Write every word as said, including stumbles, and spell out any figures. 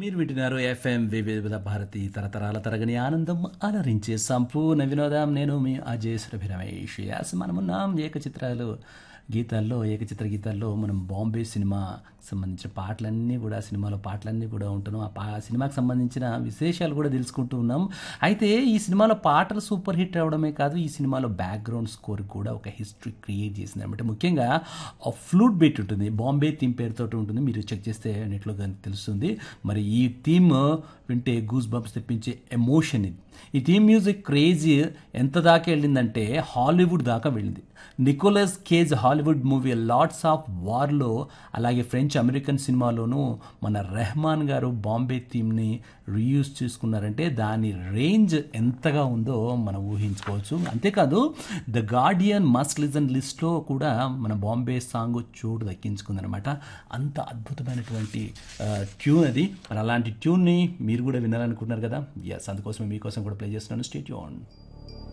మీరు వింటున్నారు ఎఫ్ఎం వివిధ భారతి తరతరాల తరగని ఆనందం అలరించే సంపూర్ణ వినోదం. నేను మీ అజయ్ శ్రభి రమేష్. యాస్ మనమున్నాం ఏకచిత్రాలు గీతాల్లో ఏకచిత్ర గీతాల్లో మనం బాంబే సినిమా సంబంధించిన పాటలన్నీ కూడా సినిమాలో పాటలన్నీ కూడా ఉంటున్నాం. ఆ పా సినిమాకి సంబంధించిన విశేషాలు కూడా తెలుసుకుంటూ ఉన్నాం. అయితే ఈ సినిమాలో పాటలు సూపర్ హిట్ అవడమే కాదు, ఈ సినిమాలో బ్యాక్గ్రౌండ్ స్కోర్ కూడా ఒక హిస్టరీ క్రియేట్ చేసింది అనమాట. ముఖ్యంగా ఆ ఫ్లూట్ బీట్ ఉంటుంది, బాంబే థీమ్ పేరుతో ఉంటుంది. మీరు చెక్ చేస్తే నెట్లో తెలుస్తుంది. మరి ఈ థీమ్ వింటే గూస్ బంప్స్ తెప్పించే ఎమోషన్ ఇది. ఈ థీమ్ మ్యూజిక్ క్రేజీ ఎంత దాకా వెళ్ళిందంటే హాలీవుడ్ దాకా వెళ్ళింది. Nicholas cage Hollywood movie Lord's of వార్లో, అలాగే ఫ్రెంచ్ అమెరికన్ సినిమాలోనూ మన రెహమాన్ గారు బాంబే థీమ్ని రీయూజ్ చేసుకున్నారంటే దాని రేంజ్ ఎంతగా ఉందో మనం ఊహించుకోవచ్చు. అంతేకాదు ద గార్డియన్ మస్ట్ లిజన్ లిస్ట్లో కూడా మన బాంబే సాంగ్ చోటు దక్కించుకుందనమాట. అంత అద్భుతమైనటువంటి ట్యూన్ అది. మరి అలాంటి ట్యూన్ని మీరు కూడా వినాలనుకుంటున్నారు కదా. ఎస్, అందుకోసమే మీకోసం కూడా ప్లే చేస్తున్నాను. Stay tune.